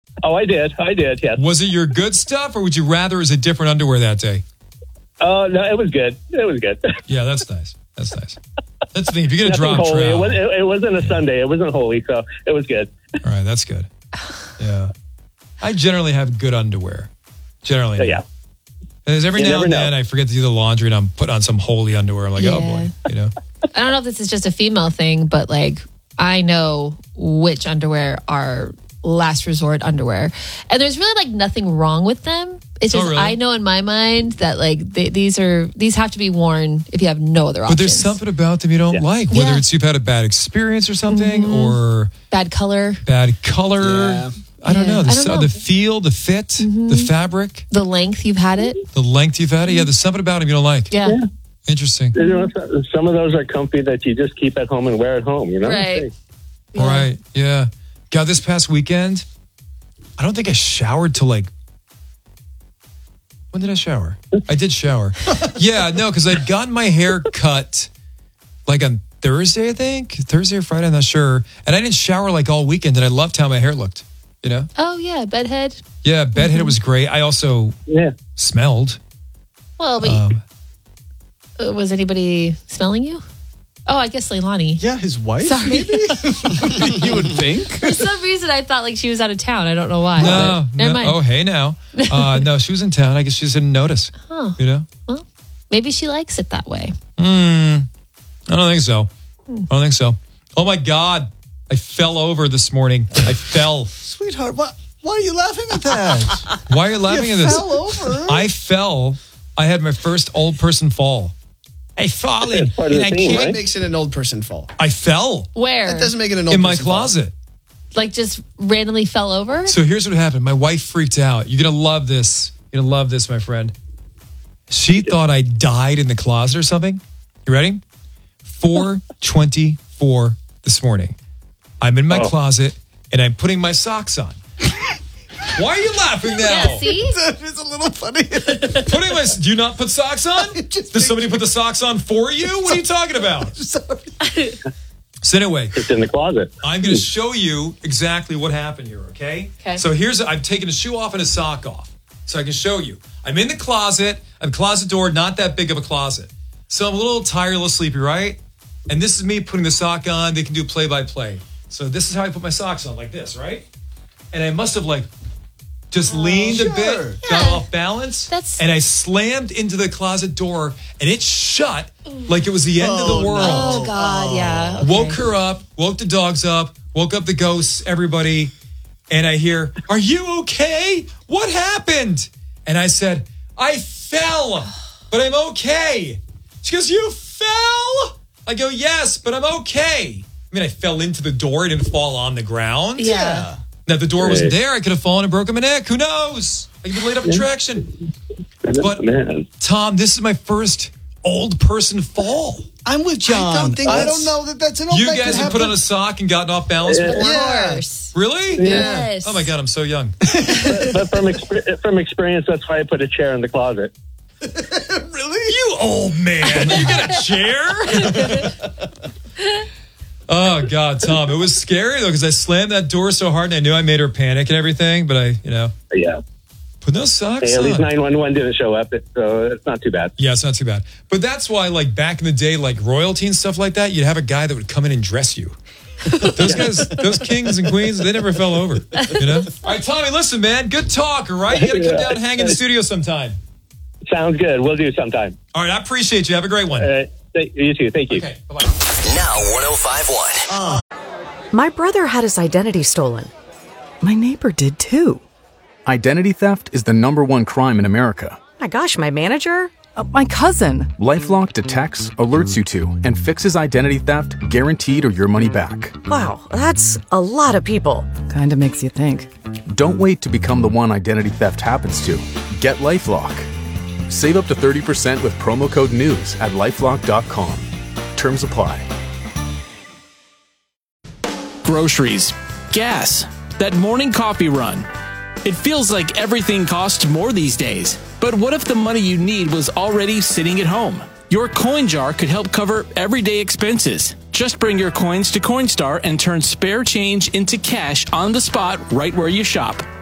Oh, I did, yes. Was it your good stuff, or would you rather it was a different underwear that day? Oh, no, it was good. Yeah, that's nice. That's nice. That's the thing. If you're going to drop holy. trout. It wasn't a Sunday. It wasn't holy, so it was good. All right, that's good. Yeah. I generally have good underwear. Generally. Yeah. Because every now and then I forget to do the laundry and I'm putting on some holy underwear. I'm like, oh boy, you know. I don't know if this is just a female thing, but like I know which underwear are last resort underwear. And there's really like nothing wrong with them. It's just, really? I know in my mind that like these have to be worn if you have no other options. But there's something about them you don't like, whether it's you've had a bad experience or something or bad color. Yeah. I don't know. The feel, the fit, the fabric. The length you've had it. The length you've had it. Yeah, there's something about them you don't like. Yeah. Interesting. You know, some of those are comfy that you just keep at home and wear at home, you know? Right. Right. Yeah. God, this past weekend, I don't think I showered till like, when did I shower? I did shower. Yeah, no, because I'd gotten my hair cut like on Thursday, I think. Thursday or Friday, I'm not sure. And I didn't shower like all weekend, and I loved how my hair looked, you know? Oh, yeah, bedhead. Yeah, bedhead was great. I also smelled. Well, but was anybody smelling you? Oh, I guess Leilani. Yeah, his wife. Sorry. Maybe? You would think. For some reason, I thought like she was out of town. I don't know why. No. Never mind. Oh, hey now. No, she was in town. I guess she just didn't notice. Oh. You know? Well, maybe she likes it that way. I don't think so. Oh my God. I fell over this morning. I fell. Sweetheart, why are you laughing at that? Why are you laughing at this? Fell over. I fell. I had my first old person fall. I fallen. What makes it an old person fall? I fell. Where? That doesn't make it an old in person my closet. Like just randomly fell over? So here's what happened. My wife freaked out. You're going to love this. You're going to love this, my friend. She thought I died in the closet or something. You ready? 4:24 this morning. I'm in my closet and I'm putting my socks on. Why are you laughing now? Yeah, see? It's a little funny. Do you not put socks on? Does somebody put the socks on for you? What are you talking about? So anyway, it's in the closet. I'm going to show you exactly what happened here, okay? So I've taken a shoe off and a sock off so I can show you. I'm in the closet, and the closet door, not that big of a closet. So I'm a little tired, a little sleepy, right? And this is me putting the sock on. They can do play-by-play. So this is how I put my socks on, like this, right? And I must have just leaned a bit, got off balance, and I slammed into the closet door, and it shut like it was the end of the world. Oh, God, yeah. Okay. Woke her up, woke the dogs up, woke up the ghosts, everybody, and I hear, "Are you okay? What happened?" And I said, "I fell, but I'm okay." She goes, "You fell?" I go, "Yes, but I'm okay." I mean, I fell into the door, I didn't fall on the ground. Yeah. Now, if the door wasn't there, I could have fallen and broken my neck. Who knows? I could have laid up in traction. But, Tom, this is my first old person fall. I'm with John. I don't know that that's an old. You guys have put on a sock and gotten off balance before? Of course. Really? Yes. Oh, my God, I'm so young. But from experience, that's why I put a chair in the closet. Really? You old man. You got a chair? Oh, God, Tom. It was scary, though, because I slammed that door so hard and I knew I made her panic and everything, but put those socks on. At least 911 didn't show up, so it's not too bad. Yeah, it's not too bad. But that's why, back in the day, royalty and stuff like that, you'd have a guy that would come in and dress you. Those guys, those kings and queens, they never fell over, you know? All right, Tommy, listen, man, good talk, all right? You got to come down and hang in the studio sometime. Sounds good. We'll do sometime. All right, I appreciate you. Have a great one. You too. Thank you. Okay, bye-bye. Now 105.1. My brother had his identity stolen. My neighbor did too. Identity theft is the #1 crime in America. My gosh, my manager? My cousin. LifeLock detects, alerts you to, and fixes identity theft guaranteed or your money back. Wow, that's a lot of people. Kinda makes you think. Don't wait to become the one identity theft happens to. Get LifeLock. Save up to 30% with promo code NEWS at LifeLock.com. Terms apply. Groceries, gas, that morning coffee run. It feels like everything costs more these days. But what if the money you need was already sitting at home? Your coin jar could help cover everyday expenses. Just bring your coins to Coinstar and turn spare change into cash on the spot right where you shop.